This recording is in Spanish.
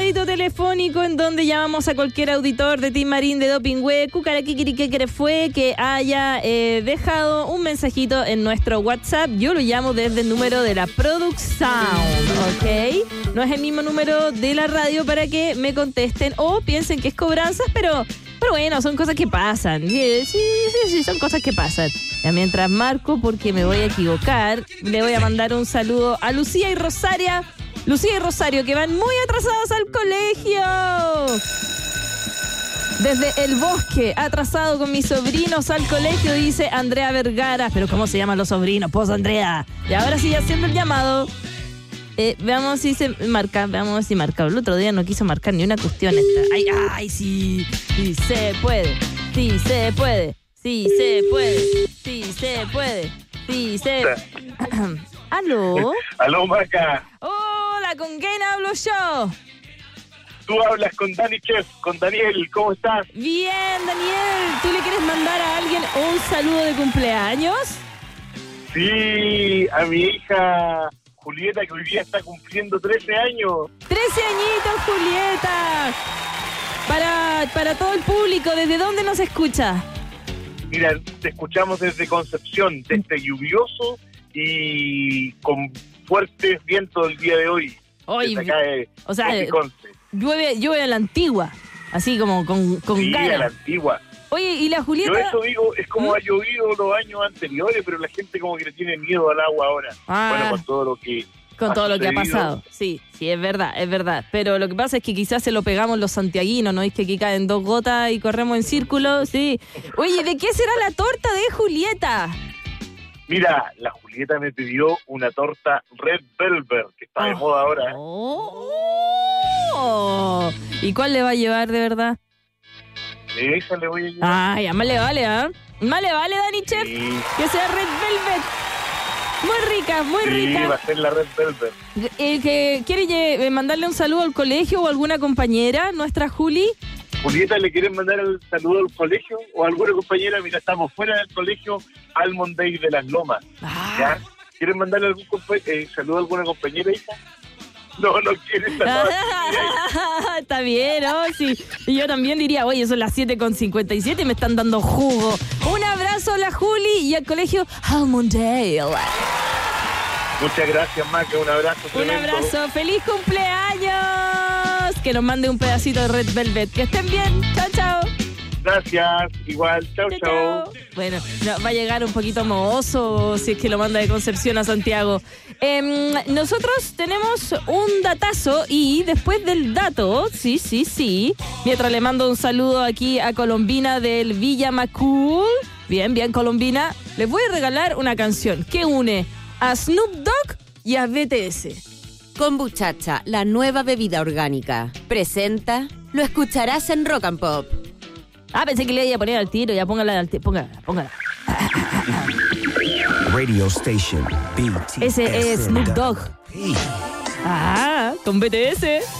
numerito telefónico en donde llamamos a cualquier auditor de Team Marín de Dopingüe, Cucaraquiquirique fue que haya dejado un mensajito en nuestro WhatsApp. Yo lo llamo desde el número de la producción, ¿ok? No es el mismo número de la radio para que me contesten o piensen que es cobranzas, pero bueno, son cosas que pasan. Sí, son cosas que pasan. Ya mientras marco, porque me voy a equivocar, le voy a mandar un saludo a Lucía y Rosario, que van muy atrasados al colegio. Desde el bosque, atrasado con mis sobrinos al colegio, dice Andrea Vergara. Pero ¿cómo se llaman los sobrinos? Pues Andrea. Y ahora sí, haciendo el llamado. Veamos si se marca, El otro día no quiso marcar ni una cuestión esta. Ay, sí se puede. ¿Aló? Aló, Maca. Hola, ¿con quién hablo yo? Tú hablas con Dani Chef, con Daniel, ¿cómo estás? Bien, Daniel. ¿Tú le quieres mandar a alguien un saludo de cumpleaños? Sí, a mi hija Julieta, que hoy día está cumpliendo 13 años. 13 añitos, Julieta. Para todo el público, ¿desde dónde nos escucha? Mira, te escuchamos desde Concepción, desde lluvioso y con fuertes vientos el día de hoy. Hoy, acá o sea, llueve a la antigua, así como con sí, cara. a la antigua. Oye, y la Julieta... Yo eso digo, es como ha llovido los años anteriores, pero la gente como que le tiene miedo al agua ahora. Bueno, con todo lo que... Con todo lo que ha pasado. Sí, es verdad. Pero lo que pasa es que quizás se lo pegamos los santiaguinos, ¿no? Es que aquí caen 2 gotas y corremos en círculo, sí. Oye, ¿de qué será la torta de Julieta? Mira, la Julieta me pidió una torta Red Velvet, que está de moda ahora. ¿Y cuál le va a llevar de verdad? Esa le voy a llevar. Ya más le vale, Más le vale, Dani Chef, sí, que sea Red Velvet. Muy rica. Sí, va a ser la Red Velvet. Que ¿quiere mandarle un saludo al colegio o a alguna compañera, nuestra Juli? Julieta, ¿le quieren mandar el saludo al colegio o a alguna compañera? Mira, estamos fuera del colegio Almond Day de Las Lomas. ¿Ya? ¿Quieren mandarle algún saludo a alguna compañera, hija? No quiere saludar. Está bien, ¿no? Sí. Y yo también diría, oye, son las 7:57 y me están dando jugo. Un abrazo a la Juli y al colegio Almondale. Muchas gracias, Maca. Un abrazo. Un abrazo. ¡Feliz cumpleaños! Que nos mande un pedacito de Red Velvet. Que estén bien. Chao. Gracias. Igual. Chao. Bueno, va a llegar un poquito mohoso si es que lo manda de Concepción a Santiago. Nosotros tenemos un datazo y después del dato, sí, mientras le mando un saludo aquí a Colombina del Villa Macul. Bien, Colombina. Les voy a regalar una canción que une a Snoop Dogg y a BTS. Kombuchacha, la nueva bebida orgánica. Presenta, lo escucharás en Rock and Pop. Pensé que le iba a poner al tiro. Ya póngala. Radio Station BTS. Ese es Snoop Dogg. Con BTS.